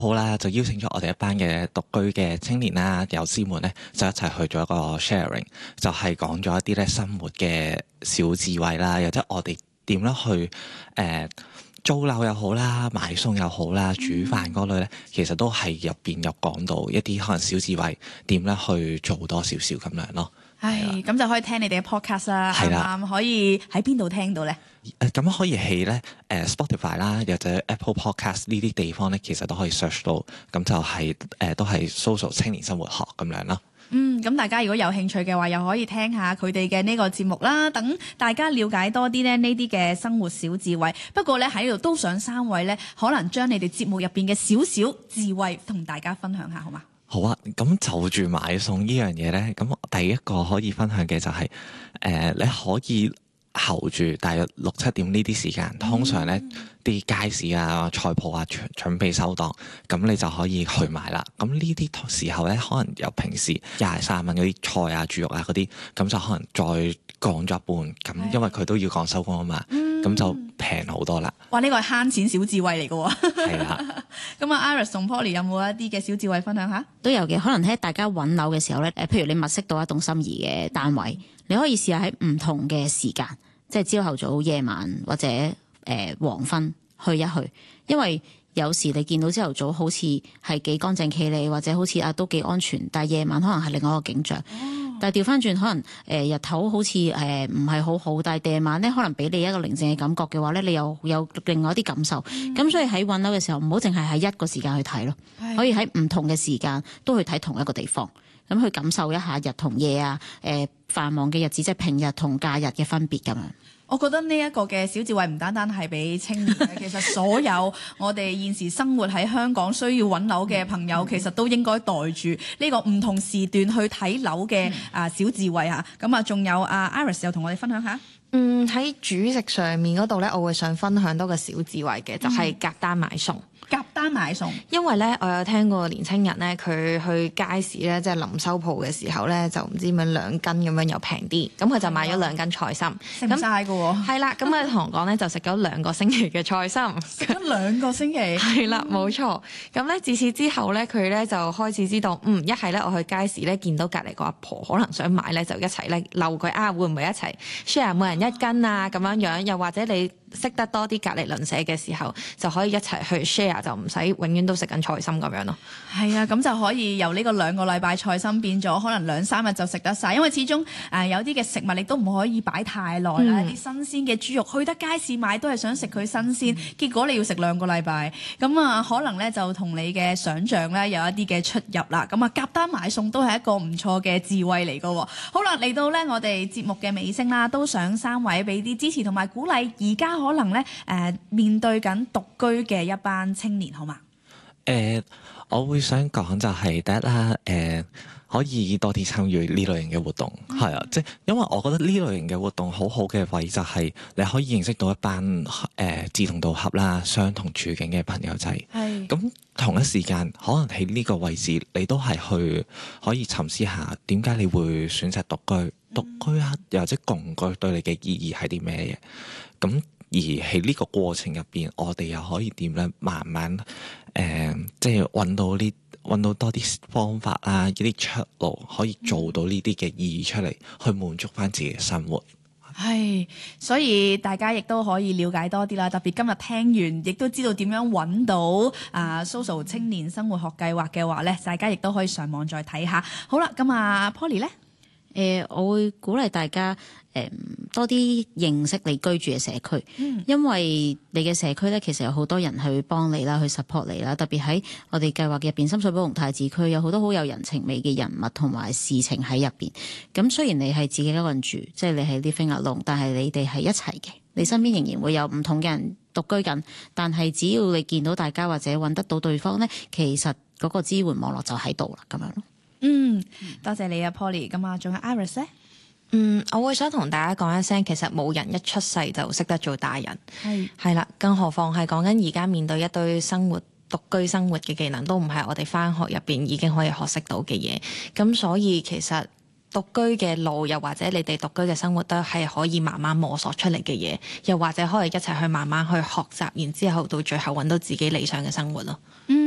好啦，就邀請咗我哋一班嘅獨居嘅青年啦、友師們咧，就一齊去咗一個 sharing，就係講咗一啲咧生活嘅小智慧啦，又即係我哋點樣去租樓又好啦、買餸又好啦、煮飯嗰類咧，其實都係入邊有講到一啲可能小智慧，點咧去做多少少咁樣咯。 係咁就可以聽你哋嘅 podcast 啦，啱啱可以喺邊度聽到咧？ 咁可以喺咧Spotify 啦，或者 Apple Podcast 呢啲地方咧，其實都可以 search 到，咁就係都係 social 青年生活學咁樣咯。 咁大家如果有興趣嘅話，又可以聽下佢哋嘅呢個節目啦，等大家了解多啲咧呢啲嘅生活小智慧。不過咧喺呢度都想三位咧，可能將你哋節目入邊嘅少少智慧同大家分享下，好嗎？ 好啊，咁就住買餸呢樣嘢咧，咁第一個可以分享嘅就係你可以候住大約6-7點呢啲時間，通常咧啲街市啊、菜鋪啊準備收檔，咁你就可以去買啦。咁呢啲時候咧，可能由平時20-30蚊嗰啲菜啊、豬肉啊嗰啲，咁就可能再降咗一半，咁因為佢都要講收工啊嘛，咁就平好多啦。 哇！呢個係慳錢小智慧嚟嘅喎。 係啦。 咁啊，Iris 同 Poly 有冇一啲嘅小智慧分享下？ 都有嘅，可能喺大家揾樓嘅時候咧，譬如你物色到一棟心儀嘅單位，你可以試下喺唔同嘅時間，即係朝頭早、夜晚或者黃昏去一去，因為有時你見到朝頭早好似係幾乾淨企理，或者好似都幾安全，但係夜晚可能係另外一個景象。但係調翻轉，可能日頭好似唔係好好，但係夜晚咧可能俾你一個寧靜嘅感覺嘅話咧，你又有另外一啲感受。咁所以喺揾樓嘅時候，唔好淨係喺一個時間去睇咯，可以喺唔同嘅時間都去睇同一個地方，咁去感受一下日同夜啊，繁忙嘅日子即係平日同假日嘅分別咁樣。 我覺得呢一個嘅小智慧唔單單係俾青年嘅，其實所有我哋現時生活喺香港需要揾樓嘅朋友，其實都應該袋住呢個唔同時段去睇樓嘅小智慧嚇。咁啊，仲有Iris 又同我哋分享下。 喺煮食上面嗰度咧，我會想分享多個小智慧嘅，就係夾單買餸。 夾單買餸， 因為咧，我有聽過年青人咧，佢去街市咧，即係臨收鋪嘅時候咧，就唔知點樣2斤咁樣又平啲，咁佢就買咗2斤菜心， 食唔曬㗎喎。 係啦，咁佢同我講咧，就食咗2個星期嘅菜心， 食咗2個星期。 係啦，冇錯。咁咧自此之後咧，佢咧就開始知道，一係咧我去街市咧見到隔離個阿婆可能想買咧，就一齊咧鬧佢會唔會一齊 share 每人1斤啊咁樣樣，又或者你識得多啲隔離鄰舍嘅時候，就可以一齊去 share， 就唔使永遠都食緊菜心咁樣咯。 係啊，咁就可以由呢個2個禮拜菜心變咗可能2-3日就食得晒，因為始終有啲嘅食物你都唔可以擺太耐啦。啲新鮮嘅豬肉去得街市買都係想食佢新鮮，結果你要食2個禮拜，咁可能咧就同你嘅想像咧有一啲嘅出入啦。咁夾單買餸都係一個唔錯嘅智慧嚟㗎喎。好啦，嚟到咧我哋節目嘅尾聲啦，都想3位俾啲支持同埋鼓勵，而家可能咧面對緊獨居嘅一班青年，好嘛？ 我會想講就係第一啦，可以多啲參與呢類型嘅活動，係啊，即係因為我覺得呢類型嘅活動好好嘅位就係你可以認識到一班志同道合啦、相同處境嘅朋友仔。係。咁同一時間，可能喺呢個位置，你都係可以沉思下點解你會選擇獨居？獨居啊，又或者共居對你嘅意義係啲咩嘢？咁而喺呢個過程入邊，我哋又可以點咧？慢慢即係揾到多啲方法啊，一啲出路，可以做到呢啲嘅意義出嚟，去滿足翻自己嘅生活。 係，所以大家亦都可以了解多啲啦。特別今日聽完，亦都知道點樣揾到social 青年生活學計劃嘅話咧，大家亦都可以上網再睇下。好啦，咁Poly 咧？ 我會鼓勵大家多啲認識你居住嘅社區，因為你嘅社區咧其實有好多人去幫你啦，去 support 你啦。特別喺我哋計劃入邊，深水埗同太子區有好多好有人情味嘅人物同埋事情喺入邊。咁雖然你係自己一個人住，即係你係 living alone，但係你哋係一齊嘅，你身邊仍然會有唔同嘅人獨居緊。但係只要你見到大家或者揾得到對方咧，其實嗰個支援網絡就喺度啦，咁樣咯。 多謝你Poly。咁仲有 Iris 咧？ 我會想同大家講一聲，其實冇人一出世就識得做大人，係啦，更何況係講緊而家面對一堆獨居生活嘅技能，都唔係我哋返學入邊已經可以學識到嘅嘢。咁所以其實獨居嘅路，又或者你哋獨居嘅生活，都係可以慢慢摸索出嚟嘅嘢，又或者可以一齊去慢慢去學習，然之後到最後揾到自己理想嘅生活咯。